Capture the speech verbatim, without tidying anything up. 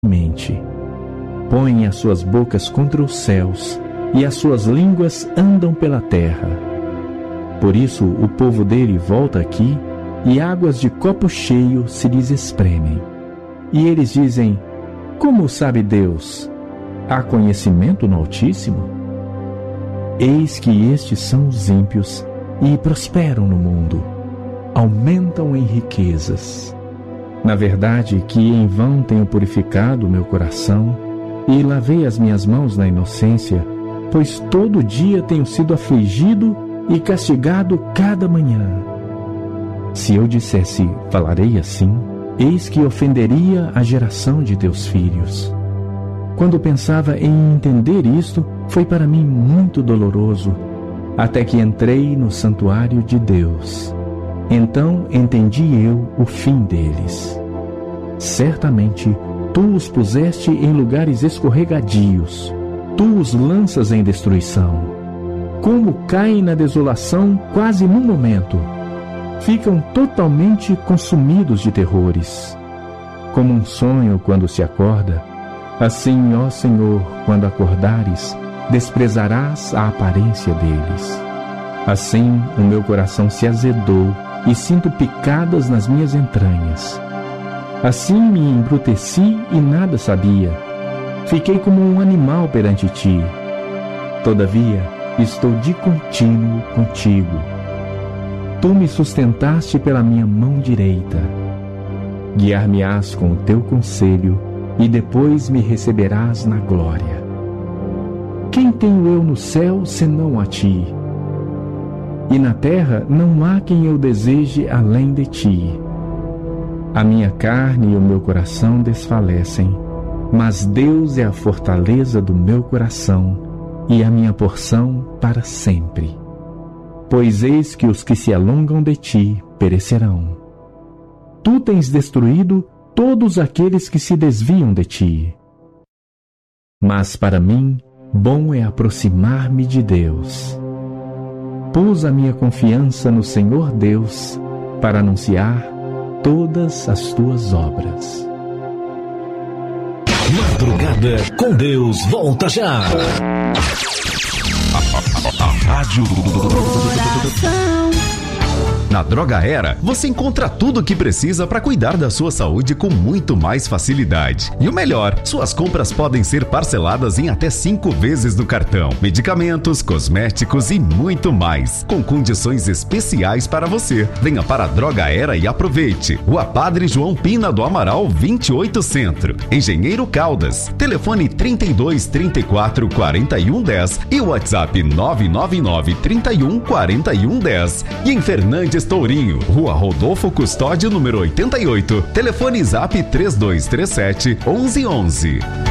mente. Põe as suas bocas contra os céus, e as suas línguas andam pela terra. Por isso o povo dele volta aqui, e águas de copo cheio se lhes espremem. E eles dizem: como sabe Deus? Há conhecimento no Altíssimo? Eis que estes são os ímpios, e prosperam no mundo, aumentam em riquezas. Na verdade, que em vão tenho purificado o meu coração, e lavei as minhas mãos na inocência, pois todo dia tenho sido afligido e castigado cada manhã. Se eu dissesse, falarei assim, eis que ofenderia a geração de teus filhos. Quando pensava em entender isto, foi para mim muito doloroso, até que entrei no santuário de Deus. Então entendi eu o fim deles. Certamente, tu os puseste em lugares escorregadios, tu os lanças em destruição. Como caem na desolação quase num momento, ficam totalmente consumidos de terrores. Como um sonho quando se acorda, assim, ó Senhor, quando acordares, desprezarás a aparência deles. Assim, o meu coração se azedou e sinto picadas nas minhas entranhas. Assim me embruteci e nada sabia. Fiquei como um animal perante ti. Todavia, estou de contínuo contigo. Tu me sustentaste pela minha mão direita. Guiar-me-ás com o teu conselho, e depois me receberás na glória. Quem tenho eu no céu senão a ti? E na terra não há quem eu deseje além de ti. A minha carne e o meu coração desfalecem, mas Deus é a fortaleza do meu coração e a minha porção para sempre. Pois eis que os que se alongam de ti perecerão. Tu tens destruído todos aqueles que se desviam de ti. Mas para mim, bom é aproximar-me de Deus. Pus a minha confiança no Senhor Deus para anunciar todas as tuas obras. Madrugada com Deus volta já. Rádio Na Droga Era, você encontra tudo o que precisa para cuidar da sua saúde com muito mais facilidade. E o melhor, suas compras podem ser parceladas em até cinco vezes no cartão. Medicamentos, cosméticos e muito mais, com condições especiais para você. Venha para a Droga Era e aproveite. Rua Padre João Pina do Amaral, vinte e oito Centro, Engenheiro Caldas. Telefone trinta e dois, trinta e quatro, quarenta e um, dez e WhatsApp nove nove nove, trinta e um, quarenta e um, dez. E em Fernandes Tourinho, Rua Rodolfo Custódio, número oitenta e oito. Telefone Zap três dois três sete, onze onze.